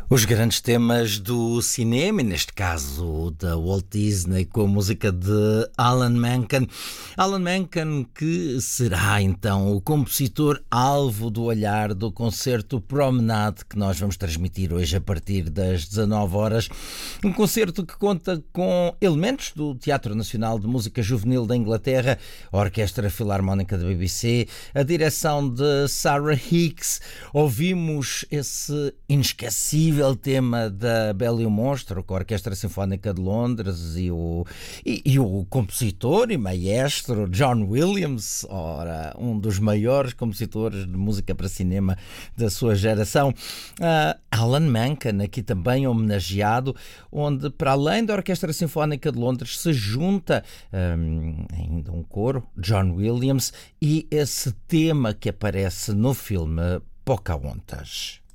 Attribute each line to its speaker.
Speaker 1: Os grandes temas do cinema, e neste caso da Walt Disney, com a música de Alan Menken. Alan Menken, que será então o compositor alvo do olhar do concerto Promenade, que nós vamos transmitir hoje a partir das 19 horas. Um concerto que conta com elementos do Teatro Nacional de Música Juvenil da Inglaterra, a Orquestra Filarmónica da BBC, a direção de Sarah Hicks. Ouvimos esse inesquecível tema da Bela e o Monstro com a Orquestra Sinfónica de Londres e o compositor e maestro John Williams, um dos maiores compositores de música para cinema da sua geração. Alan Menken, aqui também homenageado, onde para além da Orquestra Sinfónica de Londres se junta ainda um coro, John Williams, e esse tema que aparece no filme Pocahontas.